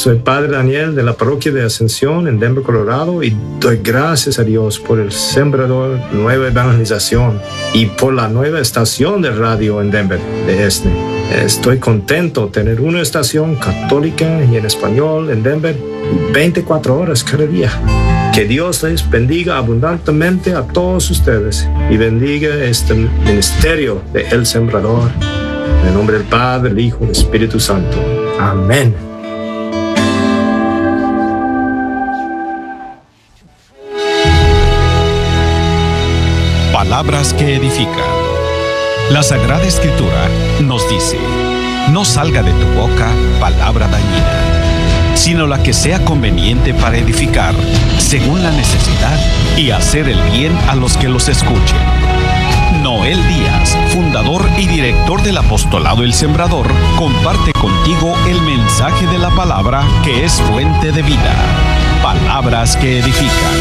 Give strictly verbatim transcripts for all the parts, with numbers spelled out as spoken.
Soy Padre Daniel de la parroquia de Ascensión en Denver, Colorado, y doy gracias a Dios por el Sembrador Nueva Evangelización y por la nueva estación de radio en Denver de E S N E. Estoy contento de tener una estación católica y en español en Denver veinticuatro horas cada día. Que Dios les bendiga abundantemente a todos ustedes y bendiga este ministerio de El Sembrador. En el nombre del Padre, del Hijo y del Espíritu Santo. Amén. Palabras que edifican. La Sagrada Escritura nos dice: no salga de tu boca palabra dañina, sino la que sea conveniente para edificar, según la necesidad, y hacer el bien a los que los escuchen. Noel Díaz, fundador y director del Apostolado El Sembrador, comparte contigo el mensaje de la palabra que es fuente de vida. Palabras que edifican.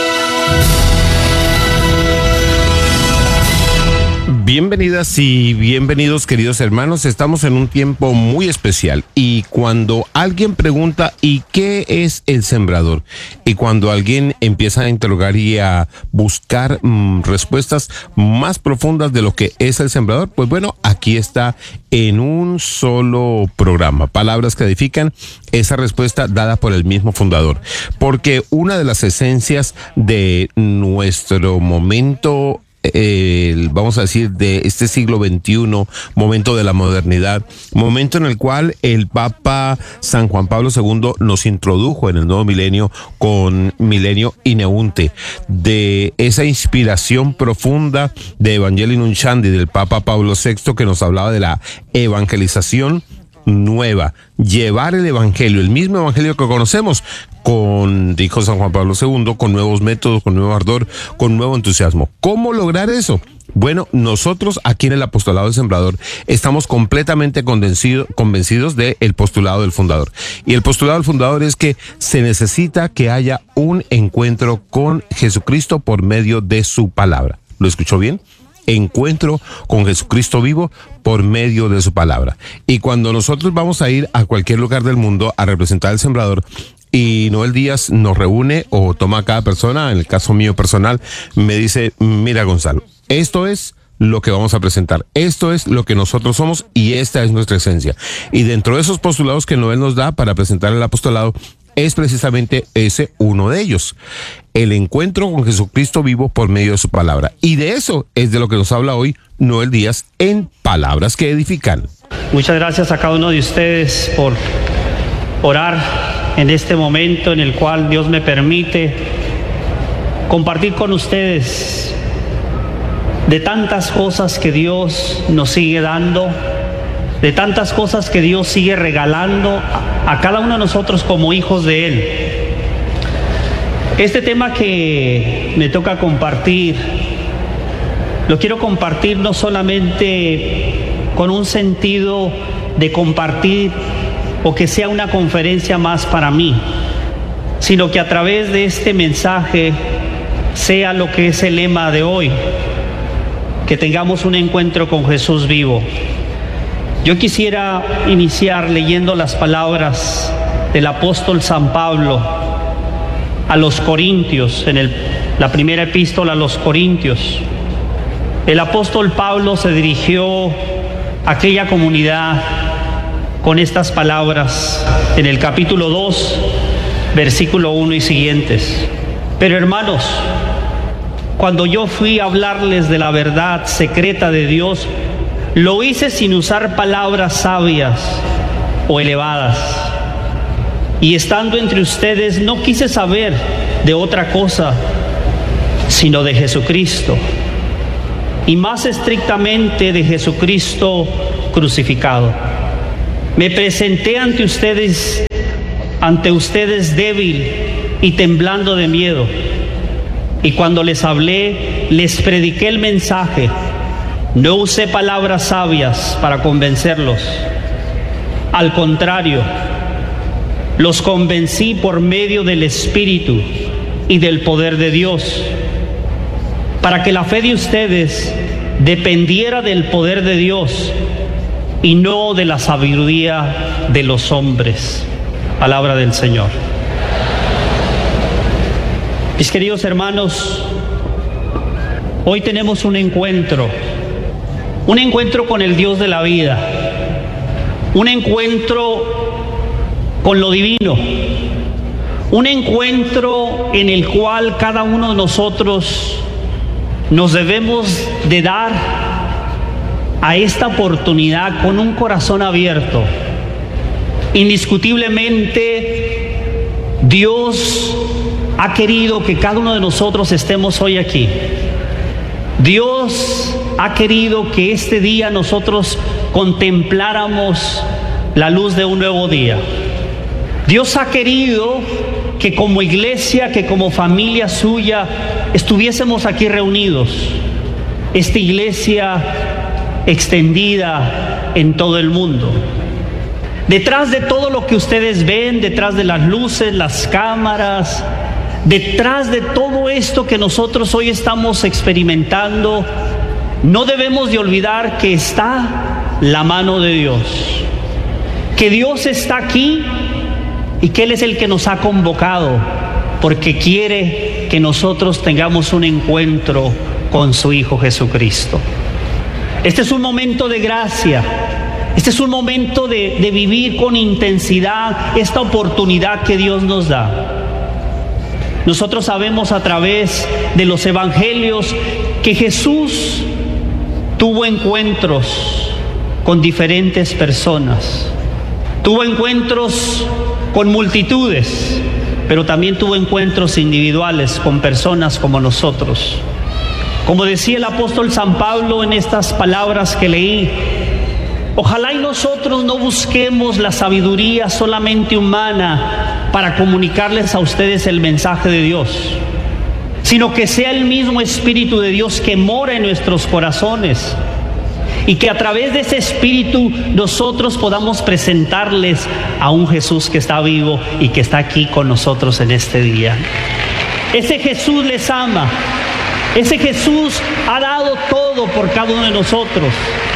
Bienvenidas y bienvenidos, queridos hermanos. Estamos en un tiempo muy especial y cuando alguien pregunta ¿y qué es el sembrador? Y cuando alguien empieza a interrogar y a buscar mmm, respuestas más profundas de lo que es el sembrador, pues bueno, aquí está en un solo programa, Palabras que Edifican, esa respuesta dada por el mismo fundador. Porque una de las esencias de nuestro momento, Eh, vamos a decir, de este siglo veintiuno, momento de la modernidad, momento en el cual el Papa San Juan Pablo segundo nos introdujo en el nuevo milenio con Milenio Ineunte, de esa inspiración profunda de Evangelii Nunciandi del Papa Pablo sexto, que nos hablaba de la evangelización nueva, llevar el evangelio, el mismo evangelio que conocemos, con, dijo San Juan Pablo segundo, con nuevos métodos, con nuevo ardor, con nuevo entusiasmo. ¿Cómo lograr eso? Bueno, nosotros aquí en el Apostolado del Sembrador estamos completamente convencido, convencidos del postulado del fundador. Y el postulado del fundador es que se necesita que haya un encuentro con Jesucristo por medio de su palabra. ¿Lo escuchó bien? Encuentro con Jesucristo vivo por medio de su palabra. Y cuando nosotros vamos a ir a cualquier lugar del mundo a representar el Sembrador, y Noel Díaz nos reúne o toma a cada persona, en el caso mío personal, me dice: mira, Gonzalo, esto es lo que vamos a presentar, esto es lo que nosotros somos y esta es nuestra esencia. Y dentro de esos postulados que Noel nos da para presentar el apostolado, es precisamente ese uno de ellos, el encuentro con Jesucristo vivo por medio de su palabra. Y de eso es de lo que nos habla hoy Noel Díaz en Palabras que Edifican. Muchas gracias a cada uno de ustedes por orar en este momento en el cual Dios me permite compartir con ustedes de tantas cosas que Dios nos sigue dando, de tantas cosas que Dios sigue regalando a cada uno de nosotros como hijos de Él. Este tema que me toca compartir, lo quiero compartir no solamente con un sentido de compartir o que sea una conferencia más para mí, sino que a través de este mensaje sea lo que es el lema de hoy, que tengamos un encuentro con Jesús vivo. Yo quisiera iniciar leyendo las palabras del apóstol San Pablo a los Corintios, en el, la primera epístola a los Corintios. El apóstol Pablo se dirigió a aquella comunidad con estas palabras en el capítulo dos, versículo uno y siguientes. Pero hermanos, cuando yo fui a hablarles de la verdad secreta de Dios, lo hice sin usar palabras sabias o elevadas. Y estando entre ustedes no quise saber de otra cosa, sino de Jesucristo. Y más estrictamente de Jesucristo crucificado. Me presenté ante ustedes, ante ustedes débil y temblando de miedo. Y cuando les hablé, les prediqué el mensaje. No usé palabras sabias para convencerlos. Al contrario, los convencí por medio del Espíritu y del poder de Dios, para que la fe de ustedes dependiera del poder de Dios y no de la sabiduría de los hombres. Palabra del Señor. Mis queridos hermanos, hoy tenemos un encuentro, un encuentro con el Dios de la vida, un encuentro con lo divino, un encuentro en el cual cada uno de nosotros nos debemos de dar a esta oportunidad con un corazón abierto. Indiscutiblemente, Dios ha querido que cada uno de nosotros estemos hoy aquí. Dios ha querido que este día nosotros contempláramos la luz de un nuevo día. Dios ha querido que como iglesia, que como familia suya, estuviésemos aquí reunidos. Esta iglesia extendida en todo el mundo. Detrás de todo lo que ustedes ven, detrás de las luces, las cámaras, detrás de todo esto que nosotros hoy estamos experimentando, no debemos de olvidar que está la mano de Dios, que Dios está aquí y que Él es el que nos ha convocado porque quiere que nosotros tengamos un encuentro con su Hijo Jesucristo. Este es un momento de gracia. Este es un momento de, de vivir con intensidad esta oportunidad que Dios nos da. Nosotros sabemos a través de los evangelios que Jesús tuvo encuentros con diferentes personas. Tuvo encuentros con multitudes, pero también tuvo encuentros individuales con personas como nosotros. Como decía el apóstol San Pablo en estas palabras que leí, ojalá y nosotros no busquemos la sabiduría solamente humana para comunicarles a ustedes el mensaje de Dios, sino que sea el mismo Espíritu de Dios que mora en nuestros corazones y que a través de ese Espíritu nosotros podamos presentarles a un Jesús que está vivo y que está aquí con nosotros en este día. Ese Jesús les ama. Ese Jesús ha dado todo por cada uno de nosotros.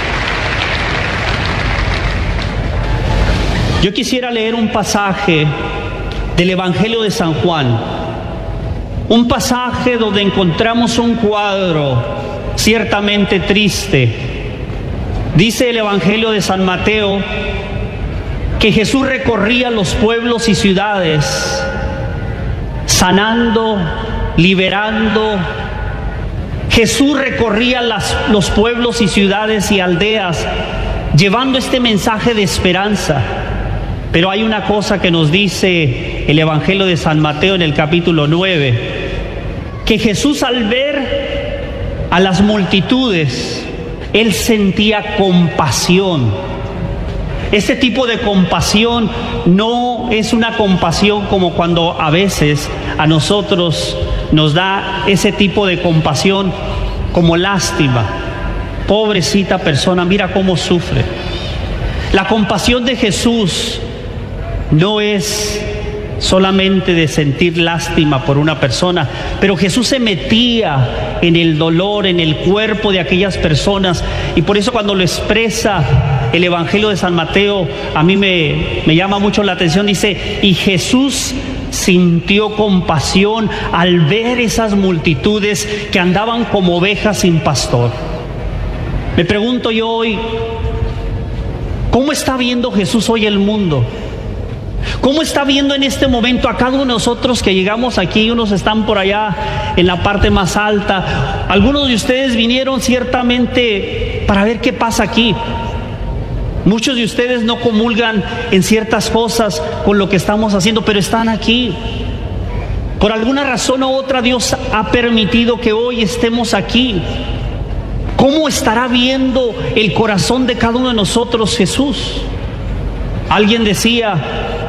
Yo quisiera leer un pasaje del Evangelio de San Juan, un pasaje donde encontramos un cuadro ciertamente triste. Dice el Evangelio de San Mateo que Jesús recorría los pueblos y ciudades, sanando, liberando. Jesús recorría las, los pueblos y ciudades y aldeas llevando este mensaje de esperanza. Pero hay una cosa que nos dice el Evangelio de San Mateo en el capítulo nueve, que Jesús al ver a las multitudes, Él sentía compasión. Este tipo de compasión no es una compasión como cuando a veces a nosotros nos da ese tipo de compasión como lástima. Pobrecita persona, mira cómo sufre. La compasión de Jesús no es solamente de sentir lástima por una persona, pero Jesús se metía en el dolor, en el cuerpo de aquellas personas, y por eso cuando lo expresa el Evangelio de San Mateo, a mí me, me llama mucho la atención. Dice, y Jesús sintió compasión al ver esas multitudes que andaban como ovejas sin pastor. Me pregunto yo hoy, ¿cómo está viendo Jesús hoy el mundo? ¿Cómo está viendo en este momento a cada uno de nosotros que llegamos aquí? Unos están por allá en la parte más alta. Algunos de ustedes vinieron ciertamente para ver qué pasa aquí. Muchos de ustedes no comulgan en ciertas cosas con lo que estamos haciendo, pero están aquí. Por alguna razón u otra Dios ha permitido que hoy estemos aquí. ¿Cómo estará viendo el corazón de cada uno de nosotros Jesús? Alguien decía